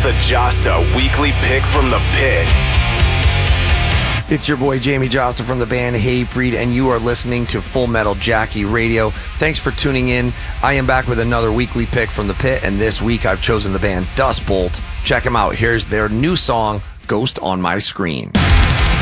the Josta Weekly Pick from the Pit. It's your boy Jamie Josta from the band Hatebreed, and you are listening to Full Metal Jackie Radio. Thanks for tuning in. I am back with another weekly pick from the pit, and this week I've chosen the band Dust Bolt. Check them out. Here's their new song, Ghost on My Screen.